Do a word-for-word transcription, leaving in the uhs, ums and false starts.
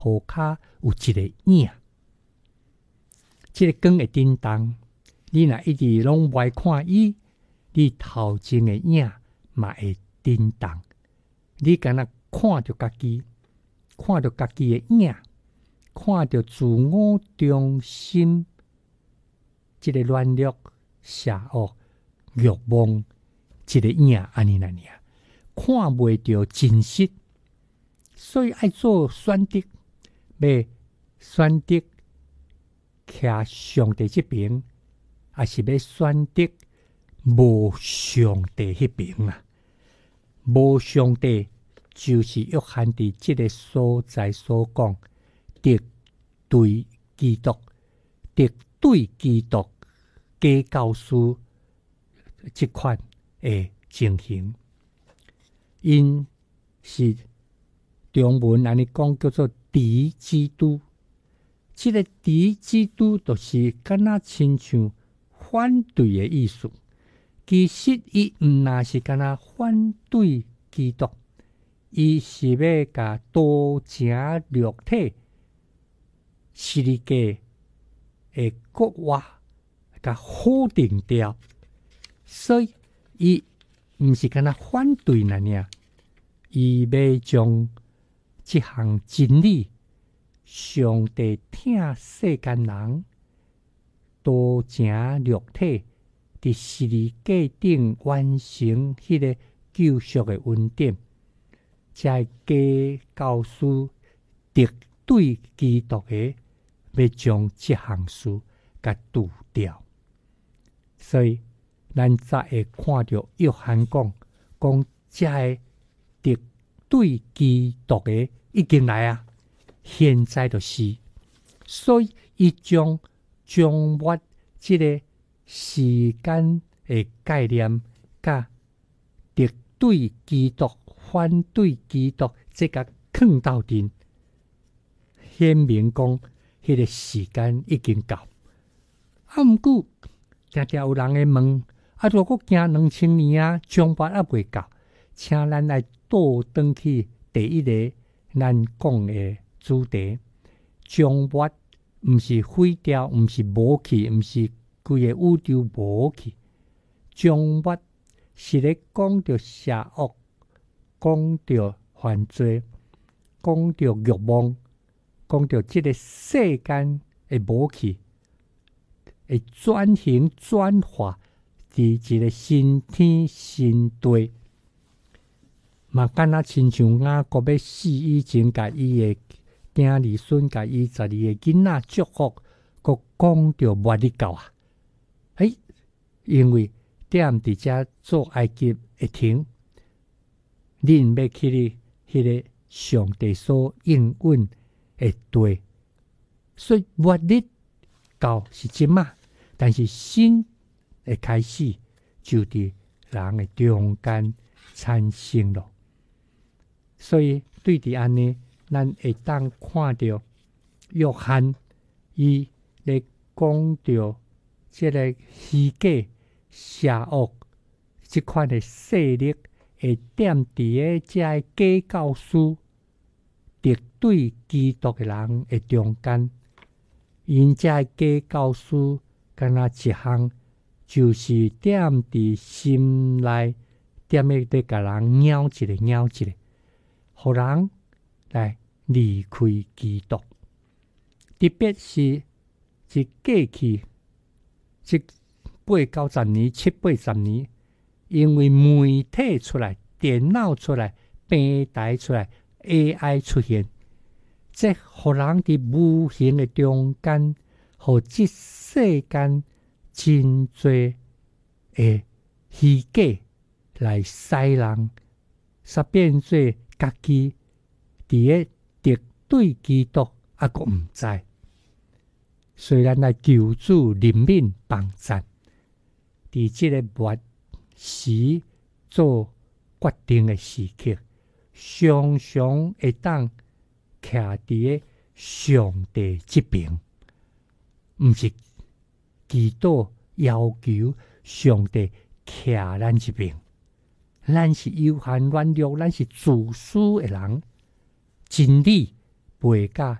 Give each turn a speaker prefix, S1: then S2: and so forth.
S1: 涂骹有一个影，这个光会叮当，你若一直拢袂看伊，你头前的影嘛会叮当。你敢若看着家己，看着家己的影，看着自我中心，这个软弱、邪恶、欲望，这个影安尼那尔，看袂着真实，所以爱做选择，要选择徛上帝这边，还是要选择无上帝迄边啊？无上帝就是约翰伫这个所在所讲，敌对基督，敌对基督假教师这款的情形，因是中文安尼讲叫做敌基督。这个敌基督就是敢若亲像反对的意思。其实伊毋那是敢若反对基督，伊是要甲多正肉体世界的国话甲否定掉，所以伊毋是敢若反对那尔，伊要将这项真理，上帝疼世间人，多正肉体伫世界顶完成迄个救赎的恩典，才假教师敌对基督的，要将这项事甲除掉。所以咱才会看到约翰讲，讲这个敌对基督的已经来啊，现在就是，所以伊将掌握这个时间的概念，甲敌对基督、反对基督，这个放斗阵，显明讲，迄个时间已经到。啊，毋过常常有人会问，啊，如果行两千年啊，将法还未到，请咱来倒转去第一个咱讲的主题，将法毋是毁掉，毋是无去，毋是规个宇宙无去。将法是咧讲着邪恶，讲着犯罪，讲着欲望，讲着即个世间会无去，会转型转化伫一个新天新地。嘛，敢若亲像雅各要死以前，甲伊的囝儿孙，甲伊十二个囡仔祝福，佮讲着末日到啊！哎，因为踮伫遮做埃及会停，恁要去哩迄个上帝所应允的地，所以末日到是即嘛，但是新的开始就伫人的中间产生了。所以对伫安尼，咱会当看到约翰伊咧讲到即个虚假、邪恶即款的势力，会踮伫个即个假教师敌对基督的人的中间，因即个假教师敢若一项，就是踮伫心内，踮咧咧甲人咬一个咬一个。互人来离开基督，特别是一过去即八九十年、七八十年，因为媒体出来、电脑出来、平台出来、A I 出现，即互人伫无形的中间，互即世间真侪的虚假来使人，煞变做家己伫个敌对基督，还阁毋知。虽然来求主怜悯帮赞，伫即个末时做决定的时刻，常常会当徛伫个上帝这边，毋是祈祷要求上帝徛咱这边。咱是有限软弱，咱是自私的人，真理背甲